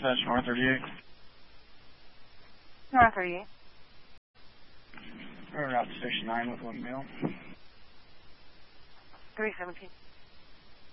dispatch North 38. North 38. We're out to Station 9 with one male. 317.